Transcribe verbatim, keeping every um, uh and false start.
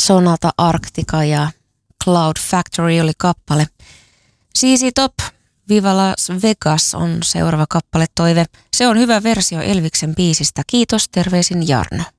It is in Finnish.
Sonata Arctica ja Cloud Factory oli kappale. Z Z Top, Viva Las Vegas on seuraava kappale toive. Se on hyvä versio Elviksen biisistä. Kiitos, terveisin Jarno.